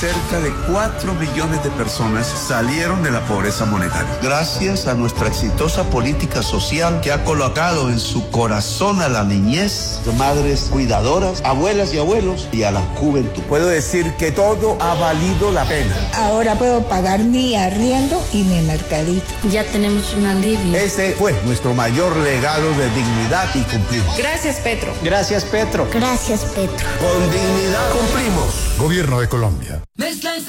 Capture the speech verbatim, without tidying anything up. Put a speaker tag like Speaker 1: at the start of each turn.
Speaker 1: cerca de cuatro millones de personas salieron de la pobreza monetaria. Gracias a nuestra exitosa política social que ha colocado en su corazón a la niñez, madres cuidadoras, abuelas y abuelos y a la juventud. Puedo decir que todo ha valido la pena.
Speaker 2: Ahora puedo pagar mi arriendo y mi mercadito.
Speaker 3: Ya tenemos un alivio.
Speaker 1: Ese fue nuestro mayor legado de dignidad y cumplimos.
Speaker 4: Gracias, Petro.
Speaker 5: Gracias, Petro.
Speaker 2: Gracias, Petro.
Speaker 1: Con dignidad cumplimos.
Speaker 6: Gobierno de Colombia.